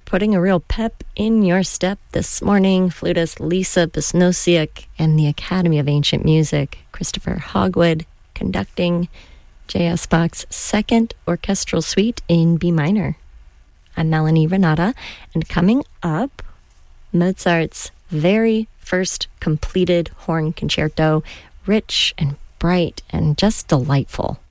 putting a real pep in your step this morning. Flutist Lisa Besnosiuk and the Academy of Ancient Music, Christopher Hogwood, conducting J.S. Bach's Second Orchestral Suite in B minor. I'm Melanie Renata, and coming up, Mozart's very first completed horn concerto, rich and bright and just delightful.